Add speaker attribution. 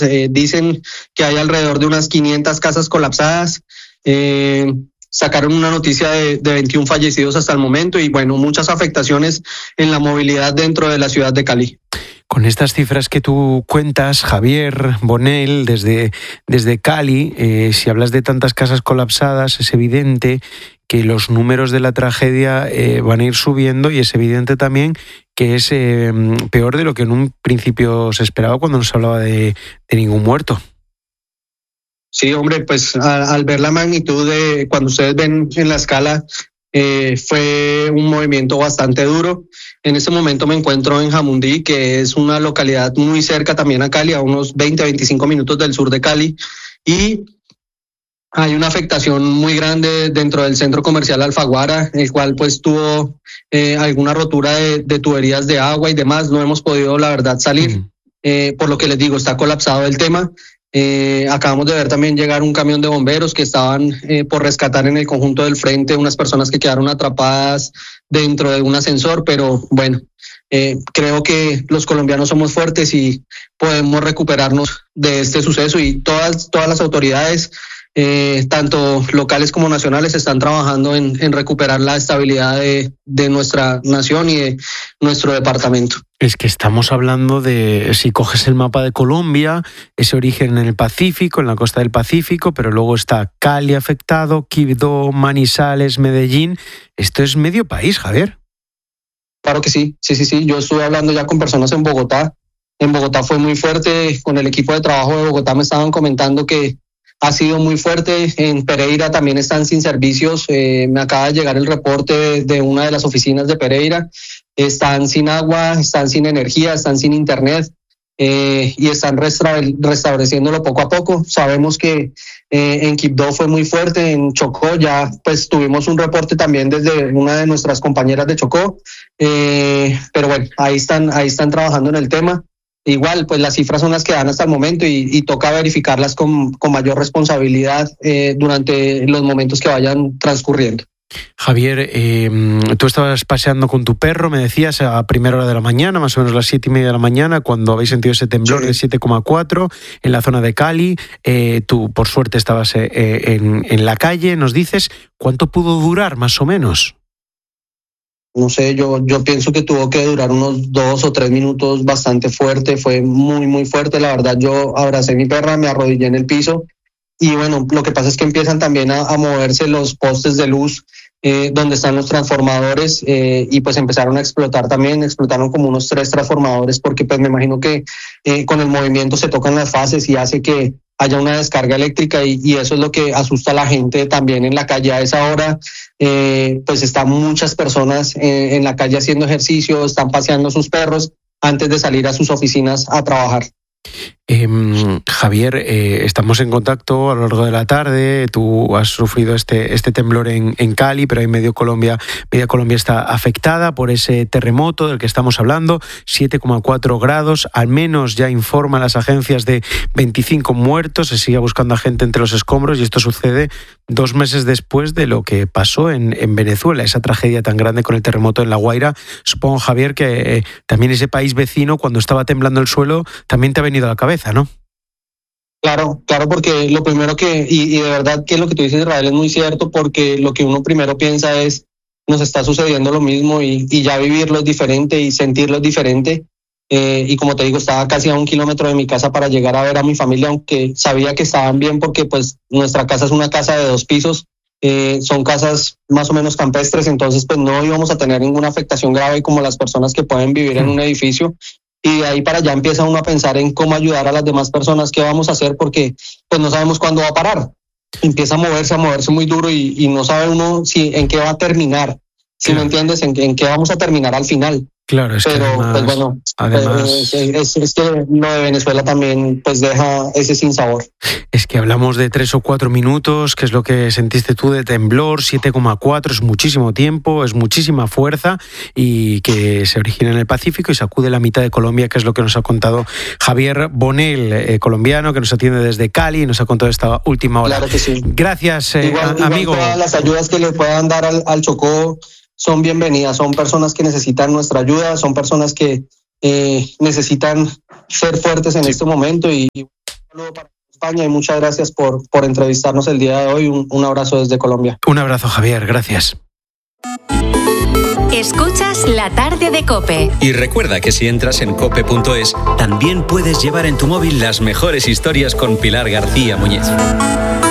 Speaker 1: Dicen que hay alrededor de unas 500 casas colapsadas. Sacaron una noticia de 21 fallecidos hasta el momento y bueno, muchas afectaciones en la movilidad dentro de la ciudad de Cali.
Speaker 2: Con estas cifras que tú cuentas, Javier Bonel, desde Cali, si hablas de tantas casas colapsadas, es evidente que los números de la tragedia van a ir subiendo y es evidente también que es peor de lo que en un principio se esperaba cuando no se hablaba de ningún muerto.
Speaker 1: Sí, hombre, pues al ver la magnitud de cuando ustedes ven en la escala, fue un movimiento bastante duro. En este momento me encuentro en Jamundí, que es una localidad muy cerca también a Cali, a unos 20-25 minutos del sur de Cali, y hay una afectación muy grande dentro del centro comercial Alfaguara, el cual pues tuvo alguna rotura de tuberías de agua y demás. No hemos podido, la verdad, salir, por lo que les digo, está colapsado el tema. Acabamos de ver también llegar un camión de bomberos que estaban por rescatar en el conjunto del frente unas personas que quedaron atrapadas dentro de un ascensor, pero bueno, creo que los colombianos somos fuertes y podemos recuperarnos de este suceso y todas las autoridades, tanto locales como nacionales, están trabajando en recuperar la estabilidad de nuestra nación y de nuestro departamento.
Speaker 2: Es que estamos hablando de, si coges el mapa de Colombia, ese origen en el Pacífico, en la costa del Pacífico, pero luego está Cali afectado, Quibdó, Manizales, Medellín. Esto es medio país, Javier.
Speaker 1: Claro que sí. Yo estuve hablando ya con personas en Bogotá. En Bogotá fue muy fuerte. Con el equipo de trabajo de Bogotá me estaban comentando que ha sido muy fuerte. En Pereira también están sin servicios. Me acaba de llegar el reporte de una de las oficinas de Pereira. Están sin agua, están sin energía, están sin internet y están restableciéndolo poco a poco. Sabemos que en Quibdó fue muy fuerte, en Chocó ya pues tuvimos un reporte también desde una de nuestras compañeras de Chocó, pero bueno, ahí están trabajando en el tema. Igual, pues las cifras son las que dan hasta el momento y toca verificarlas con mayor responsabilidad durante los momentos que vayan transcurriendo.
Speaker 2: Javier, tú estabas paseando con tu perro, me decías, a primera hora de la mañana, más o menos las 7:30 de la mañana, cuando habéis sentido ese temblor de 7,4 en la zona de Cali. Tú, por suerte, estabas en la calle. Nos dices, ¿cuánto pudo durar, más o menos?
Speaker 1: No sé, yo pienso que tuvo que durar unos 2 o 3 minutos, bastante fuerte, fue muy, muy fuerte. La verdad, yo abracé a mi perra, me arrodillé en el piso. Y bueno, lo que pasa es que empiezan también a moverse los postes de luz donde están los transformadores y pues empezaron a explotar también, explotaron como unos 3 transformadores porque pues me imagino que con el movimiento se tocan las fases y hace que haya una descarga eléctrica y eso es lo que asusta a la gente también en la calle. A esa hora pues están muchas personas en la calle haciendo ejercicio, están paseando sus perros antes de salir a sus oficinas a trabajar.
Speaker 2: Javier, estamos en contacto a lo largo de la tarde. Tú has sufrido este temblor en Cali, pero media Colombia está afectada por ese terremoto del que estamos hablando. 7,4 grados, al menos ya informan las agencias de 25 muertos. Se sigue buscando a gente entre los escombros y esto sucede 2 meses después de lo que pasó en Venezuela, esa tragedia tan grande con el terremoto en La Guaira. Supongo, Javier, que también ese país vecino, cuando estaba temblando el suelo, también te ha venido a la cabeza, ¿no?
Speaker 1: Claro, porque lo primero y de verdad que lo que tú dices, Israel, es muy cierto, porque lo que uno primero piensa es, nos está sucediendo lo mismo y ya vivirlo es diferente y sentirlo es diferente. Y como te digo, estaba casi a 1 kilómetro de mi casa para llegar a ver a mi familia, aunque sabía que estaban bien porque pues nuestra casa es una casa de 2 pisos, son casas más o menos campestres, entonces pues no íbamos a tener ninguna afectación grave como las personas que pueden vivir en un edificio. Y de ahí para allá empieza uno a pensar en cómo ayudar a las demás personas, qué vamos a hacer, porque pues no sabemos cuándo va a parar. Empieza a moverse muy duro y no sabe uno en qué va a terminar. Si me entiendes, en qué vamos a terminar al final.
Speaker 2: Claro, es que
Speaker 1: pero además, pues bueno, es que lo de Venezuela también pues deja ese sinsabor.
Speaker 2: Es que hablamos de 3 o 4 minutos, que es lo que sentiste tú de temblor. 7,4 es muchísimo tiempo, es muchísima fuerza y que se origina en el Pacífico y sacude la mitad de Colombia, que es lo que nos ha contado Javier Bonel, colombiano, que nos atiende desde Cali y nos ha contado esta última hora.
Speaker 1: Claro que sí.
Speaker 2: Gracias,
Speaker 1: igual
Speaker 2: amigo.
Speaker 1: Todas las ayudas que le puedan dar al Chocó son bienvenidas, son personas que necesitan nuestra ayuda, son personas que necesitan ser fuertes en este momento y saludo para España y muchas gracias por entrevistarnos el día de hoy. Un abrazo desde Colombia.
Speaker 2: Un abrazo, Javier. Gracias.
Speaker 3: Escuchas La Tarde de COPE.
Speaker 4: Y recuerda que si entras en cope.es, también puedes llevar en tu móvil las mejores historias con Pilar García Muñiz.